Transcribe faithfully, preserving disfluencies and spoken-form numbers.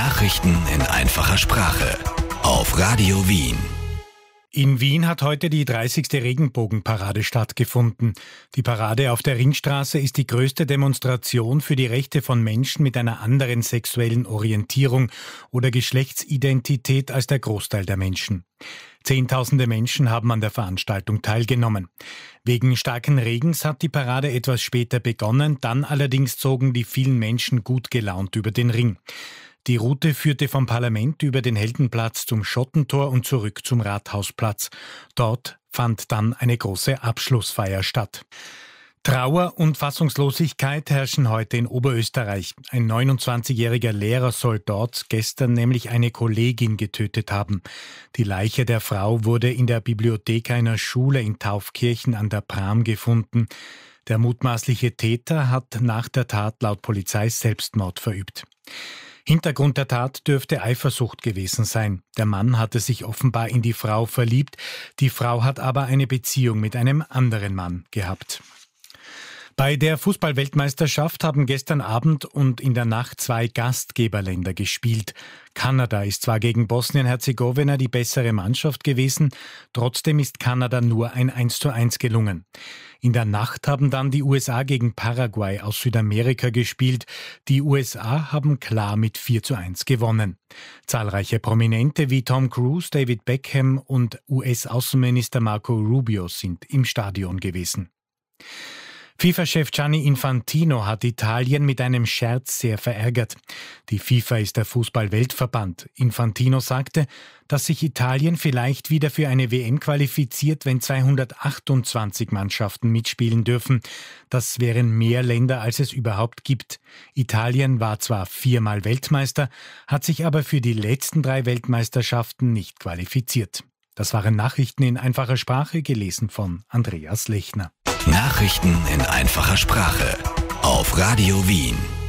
Nachrichten in einfacher Sprache auf Radio Wien. In Wien hat heute die dreißigste Regenbogenparade stattgefunden. Die Parade auf der Ringstraße ist die größte Demonstration für die Rechte von Menschen mit einer anderen sexuellen Orientierung oder Geschlechtsidentität als der Großteil der Menschen. Zehntausende Menschen haben an der Veranstaltung teilgenommen. Wegen starken Regens hat die Parade etwas später begonnen, dann allerdings zogen die vielen Menschen gut gelaunt über den Ring. Die Route führte vom Parlament über den Heldenplatz zum Schottentor und zurück zum Rathausplatz. Dort fand dann eine große Abschlussfeier statt. Trauer und Fassungslosigkeit herrschen heute in Oberösterreich. Ein neunundzwanzigjähriger Lehrer soll dort gestern nämlich eine Kollegin getötet haben. Die Leiche der Frau wurde in der Bibliothek einer Schule in Taufkirchen an der Pram gefunden. Der mutmaßliche Täter hat nach der Tat laut Polizei Selbstmord verübt. Hintergrund der Tat dürfte Eifersucht gewesen sein. Der Mann hatte sich offenbar in die Frau verliebt. Die Frau hat aber eine Beziehung mit einem anderen Mann gehabt. Bei der Fußball-Weltmeisterschaft haben gestern Abend und in der Nacht zwei Gastgeberländer gespielt. Kanada ist zwar gegen Bosnien-Herzegowina die bessere Mannschaft gewesen, trotzdem ist Kanada nur ein eins zu eins gelungen. In der Nacht haben dann die U S A gegen Paraguay aus Südamerika gespielt. Die U S A haben klar mit vier zu eins gewonnen. Zahlreiche Prominente wie Tom Cruise, David Beckham und U S-Außenminister Marco Rubio sind im Stadion gewesen. FIFA-Chef Gianni Infantino hat Italien mit einem Scherz sehr verärgert. Die FIFA ist der Fußball-Weltverband. Infantino sagte, dass sich Italien vielleicht wieder für eine W M qualifiziert, wenn zweihundertachtundzwanzig Mannschaften mitspielen dürfen. Das wären mehr Länder, als es überhaupt gibt. Italien war zwar viermal Weltmeister, hat sich aber für die letzten drei Weltmeisterschaften nicht qualifiziert. Das waren Nachrichten in einfacher Sprache, gelesen von Andreas Lechner. Nachrichten in einfacher Sprache auf Radio Wien.